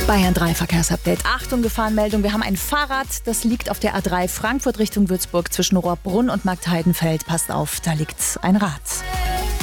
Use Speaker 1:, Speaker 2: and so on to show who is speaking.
Speaker 1: Bayern 3 Verkehrsupdate. Achtung, Gefahrenmeldung. Wir haben ein Fahrrad, das liegt auf der A3 Frankfurt Richtung Würzburg zwischen Rohrbrunn und Marktheidenfeld. Passt auf, da liegt ein Rad.